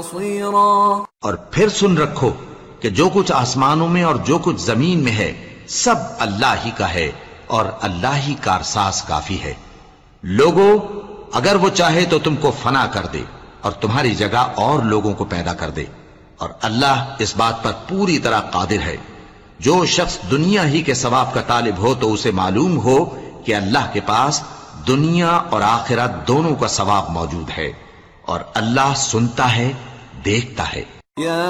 और फिर सुन रखो कि जो कुछ आसमानों में और जो कुछ जमीन में है सब अल्लाह ही का है और अल्लाह ही कारसाज काफी है। लोगों, अगर वो चाहे तो तुमको फना कर दे और तुम्हारी जगह और लोगों को पैदा कर दे, और अल्लाह इस बात पर पूरी तरह कादिर है। जो शख्स दुनिया ही के सवाब का तालिब हो तो उसे मालूम हो कि अल्लाह के पास दुनिया और आखिरत दोनों का सवाब मौजूद है, और अल्लाह सुनता है, देखता है।